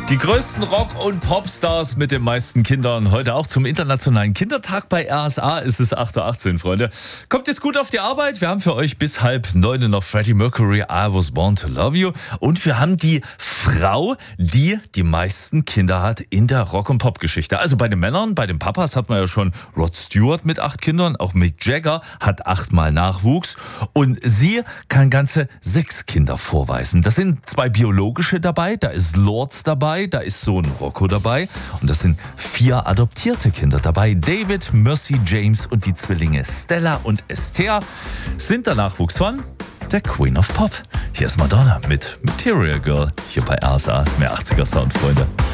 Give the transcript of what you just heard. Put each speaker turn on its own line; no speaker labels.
Die größten Rock- und Popstars mit den meisten Kindern. Heute auch zum Internationalen Kindertag bei RSA. Es ist 8.18 Uhr, Freunde. Kommt jetzt gut auf die Arbeit. Wir haben für euch bis 8:30 noch Freddie Mercury, I Was Born to Love You. Und wir haben die Frau, die die meisten Kinder hat in der Rock- und Pop-Geschichte. Also bei den Männern, bei den Papas hat man ja schon Rod Stewart mit 8 Kindern. Auch Mick Jagger hat 8-mal Nachwuchs. Und sie kann ganze 6 Kinder vorweisen. Das sind 2 biologische dabei. Da ist Lourdes dabei. Da ist Sohn Rocco dabei und das sind 4 adoptierte Kinder dabei. David, Mercy, James und die Zwillinge Stella und Esther sind der Nachwuchs von der Queen of Pop. Hier ist Madonna mit Material Girl hier bei RSA. Ist mehr 80er Sound, Freunde.